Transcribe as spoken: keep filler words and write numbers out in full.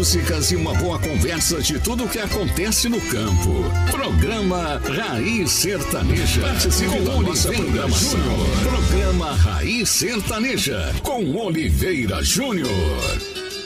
músicas e uma boa conversa de tudo o que acontece no campo. Programa Raiz Sertaneja. Participe da nossa programação. Programa Raiz Sertaneja com Oliveira Júnior.